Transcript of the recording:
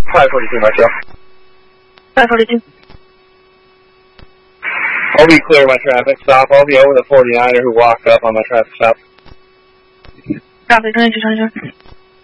542 myself. 542. I'll be clear my traffic stop. I'll be over the 49er who walked up on my traffic stop. Copy, 2227.